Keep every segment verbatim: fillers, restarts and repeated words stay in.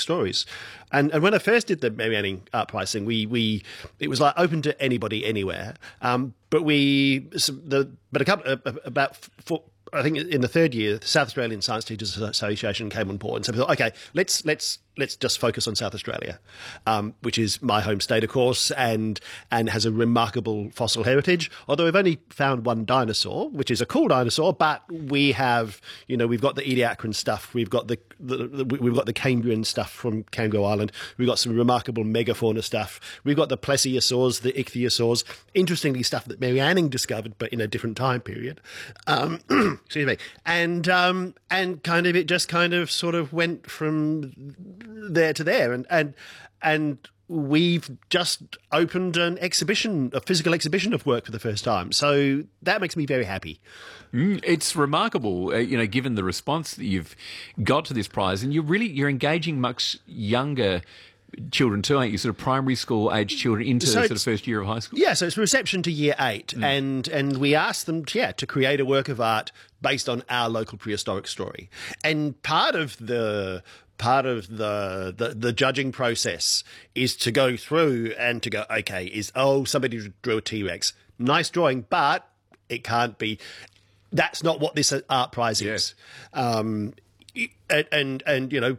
stories. And and when I first did the Mary Anning Art Prize thing, we we it was like open to anybody anywhere. Um, but we the but a couple uh, about four, I think in the third year, the South Australian Science Teachers Association came on board and said, okay, let's let's let's just focus on South Australia, um, which is my home state, of course, and and has a remarkable fossil heritage. Although we've only found one dinosaur, which is a cool dinosaur, but we have, you know, we've got the Ediacaran stuff, we've got the, the, the we've got the Cambrian stuff from Kangaroo Island, we've got some remarkable megafauna stuff, we've got the plesiosaurs, the ichthyosaurs, interestingly stuff that Mary Anning discovered, but in a different time period. Um, excuse me, and um, and kind of it just kind of sort of went from there to there, and and and we've just opened an exhibition, a physical exhibition of work for the first time. So that makes me very happy. Mm, it's remarkable, uh, you know, given the response that you've got to this prize, and you're really you're engaging much younger children too, aren't you? Sort of primary school age children into So the sort of first year of high school. Yeah, so it's reception to year eight, mm. and and we asked them, to, yeah, to create a work of art based on our local prehistoric story. And part of the part of the, the the judging process is to go through and to go, okay, is oh somebody drew a T-Rex, nice drawing, but it can't be. That's not what this art prize is. Yeah. Um, and, and and you know.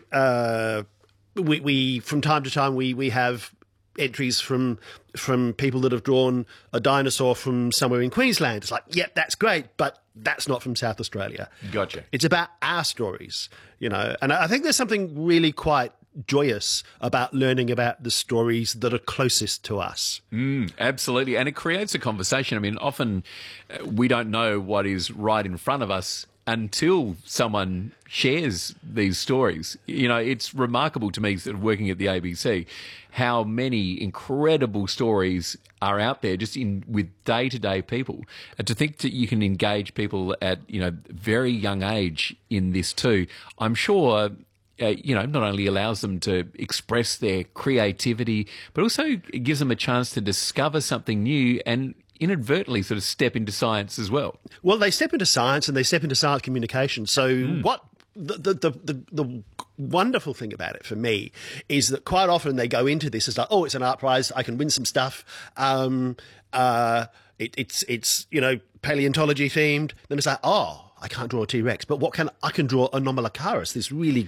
Uh, We, we from time to time we, we have entries from from people that have drawn a dinosaur from somewhere in Queensland. It's like, yep, that's great, but that's not from South Australia. Gotcha. It's about our stories, you know. And I think there's something really quite joyous about learning about the stories that are closest to us. Mm, absolutely. And it creates a conversation. I mean, often uh, we don't know what is right in front of us until someone shares these stories. You know, it's remarkable to me, sort of working at the A B C, how many incredible stories are out there just in with day-to-day people. And to think that you can engage people at, you know, very young age in this too, I'm sure, uh, you know, not only allows them to express their creativity, but also it gives them a chance to discover something new and inadvertently sort of step into science as well. Well, they step into science and they step into science communication. So mm. what the, the, the, the, the wonderful thing about it for me is that quite often they go into this as like, oh, it's an art prize, I can win some stuff. Um, uh, it, it's, it's, you know, paleontology themed. Then it's like, oh, I can't draw a T-Rex, but what can I can draw Anomalocaris, this really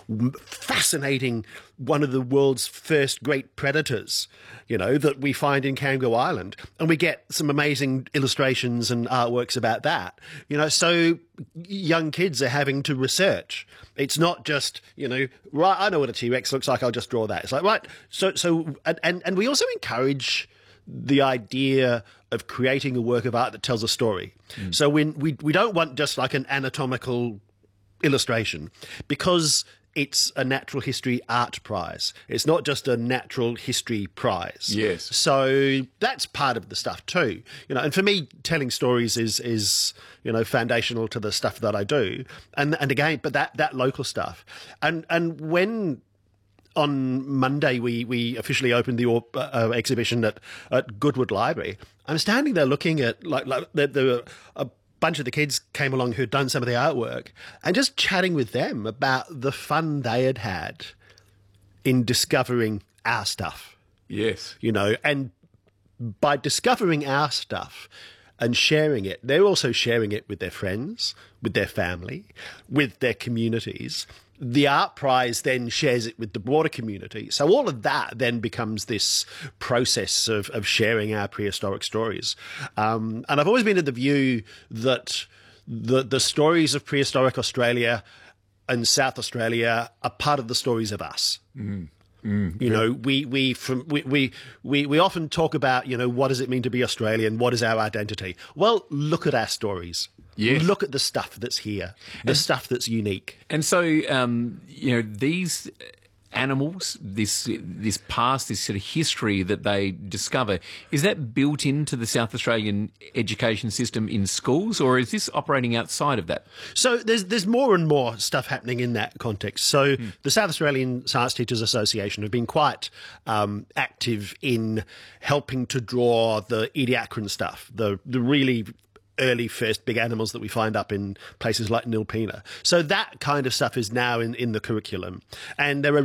fascinating, one of the world's first great predators, you know, that we find in Kangaroo Island, and we get some amazing illustrations and artworks about that, you know. So young kids are having to research. It's not just, you know, right, I know what a T-Rex looks like, I'll just draw that. It's like, right, so so and and, and we also encourage the idea of creating a work of art that tells a story. Mm. So when we we don't want just like an anatomical illustration, because it's a natural history art prize. It's not just a natural history prize. Yes. So that's part of the stuff too. You know, and for me, telling stories is is you know foundational to the stuff that I do. And and again, but that that local stuff. And and when on Monday, we, we officially opened the uh, exhibition at, at Goodwood Library. I'm standing there looking at, like, like the, the, a bunch of the kids came along who'd done some of the artwork and just chatting with them about the fun they had had in discovering our stuff. Yes. You know, and by discovering our stuff and sharing it, they're also sharing it with their friends, with their family, with their communities. The art prize then shares it with the broader community. So all of that then becomes this process of, of sharing our prehistoric stories. Um, and I've always been of the view that the, the stories of prehistoric Australia and South Australia are part of the stories of us. Mm. Mm, you know, we we from we, we we we often talk about, you know, what does it mean to be Australian? What is our identity? Well, look at our stories. Yes. Look at the stuff that's here, the and, stuff that's unique. And so, um, you know, these animals, this this past, this sort of history that they discover, is that built into the South Australian education system in schools, or is this operating outside of that? So there's there's more and more stuff happening in that context. So mm. the South Australian Science Teachers Association have been quite um, active in helping to draw the Ediacaran stuff, the the really early first big animals that we find up in places like Nilpena. So that kind of stuff is now in, in the curriculum. And there are